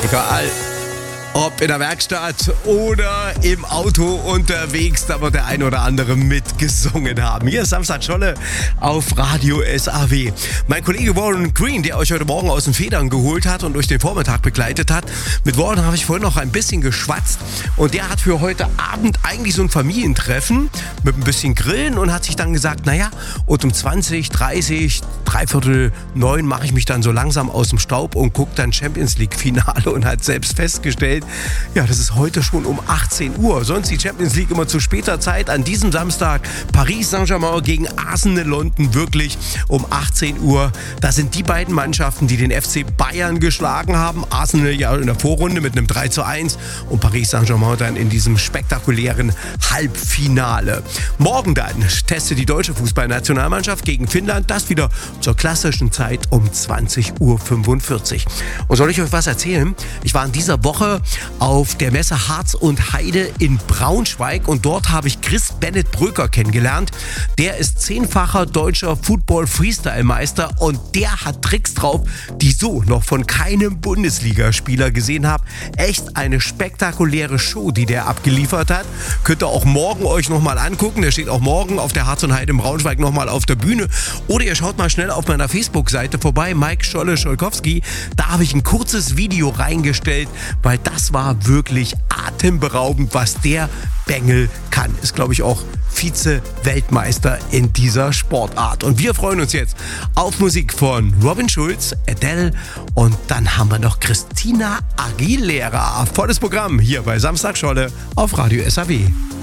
Egal, ob in der Werkstatt oder im Auto unterwegs, da wird der ein oder andere mitgesungen haben. Hier ist Samstag Scholle auf Radio SAW. Mein Kollege Warren Green, der euch heute Morgen aus den Federn geholt hat und durch den Vormittag begleitet hat. Mit Warren habe ich vorhin noch ein bisschen geschwatzt und der hat für heute Abend eigentlich so ein Familientreffen mit ein bisschen Grillen und hat sich dann gesagt, naja, und um 20, 30, 8:45 mache ich mich dann so langsam aus dem Staub und gucke dann Champions League Finale und hat selbst festgestellt, ja, das ist heute schon um 18 Uhr. Sonst die Champions League immer zu später Zeit. An diesem Samstag Paris Saint-Germain gegen Arsenal London wirklich um 18 Uhr. Das sind die beiden Mannschaften, die den FC Bayern geschlagen haben. Arsenal ja in der Vorrunde mit einem 3:1 und Paris Saint-Germain dann in diesem spektakulären Halbfinale. Morgen dann testet die deutsche Fußballnationalmannschaft gegen Finnland. Das wieder zur klassischen Zeit um 20:45 Uhr. Und soll ich euch was erzählen? Ich war in dieser Woche auf der Messe Harz und Heide in Braunschweig und dort habe ich Chris Bennett Bröker kennengelernt. Der ist 10-facher deutscher Football-Freestyle-Meister und der hat Tricks drauf, die so noch von keinem Bundesligaspieler gesehen habe. Echt eine spektakuläre Show, die der abgeliefert hat. Könnt ihr auch morgen euch nochmal angucken. Der steht auch morgen auf der Harz und Heide in Braunschweig nochmal auf der Bühne. Oder ihr schaut mal schnell auf meiner Facebook-Seite vorbei, Mike Scholle-Scholkowski. Da habe ich ein kurzes Video reingestellt, weil das war wirklich atemberaubend, was der Bengel kann. Ist, glaube ich, auch Vize-Weltmeister in dieser Sportart. Und wir freuen uns jetzt auf Musik von Robin Schulz, Adele und dann haben wir noch Christina Aguilera. Volles Programm hier bei Samstag Scholle auf Radio SAW.